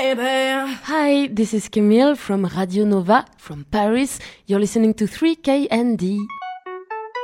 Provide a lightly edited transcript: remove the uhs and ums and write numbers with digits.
baby. Hi, this is Camille from Radio Nova from Paris. You're listening to 3KND.